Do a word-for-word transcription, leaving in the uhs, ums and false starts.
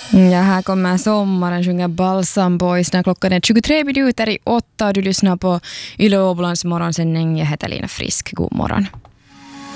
Ja, här kommer sommaren, sjunger Balsam Boys när klockan är tjugotre minuter i åtta och du lyssnar på Yle Åbolands morgonsändning. Jag heter Lina Frisk, god morgon.